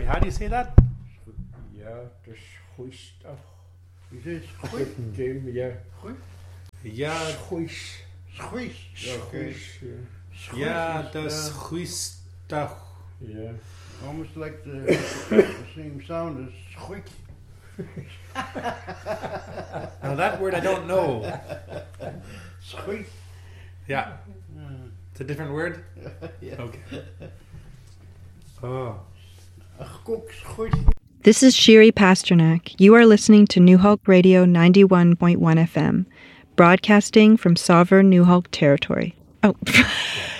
how do you say that? Ja, das schuist af. Wie zegt schuis? Ja. Ja, Schuis. Schuis. Schuis. ja, das schuist toch. Ja. Almost like the same sound as schuik. Now that word I don't know. Schuik. Yeah, it's a different word? Yeah. Okay. Oh. Kok schuis. This is Shiri Pasternak. You are listening to New Hulk Radio 91.1 FM, broadcasting from sovereign New Hulk territory. Oh.